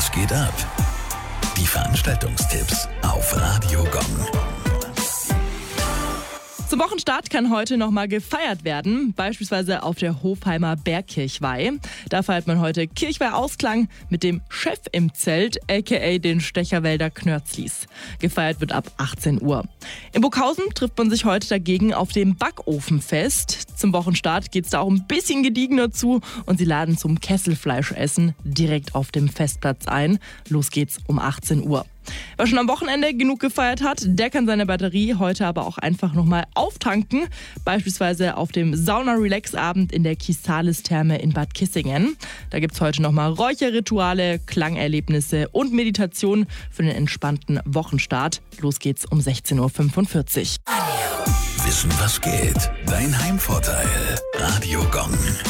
Was geht ab? Die Veranstaltungstipps auf Radio Gong. Zum Wochenstart kann heute nochmal gefeiert werden, beispielsweise auf der Hofheimer Bergkirchweih. Da feiert man heute Kirchweih-Ausklang mit dem Chef im Zelt, aka den Stecherwälder Knörzlis. Gefeiert wird ab 18 Uhr. In Burghausen trifft man sich heute dagegen auf dem Backofenfest. Zum Wochenstart geht es da auch ein bisschen gediegener zu und sie laden zum Kesselfleischessen direkt auf dem Festplatz ein. Los geht's um 18 Uhr. Wer schon am Wochenende genug gefeiert hat, der kann seine Batterie heute aber auch einfach nochmal auftanken. Beispielsweise auf dem Sauna-Relax-Abend in der Kisalis-Therme in Bad Kissingen. Da gibt es heute nochmal Räucherrituale, Klangerlebnisse und Meditation für den entspannten Wochenstart. Los geht's um 16.45 Uhr. Wissen, was geht? Dein Heimvorteil. Radio Gong.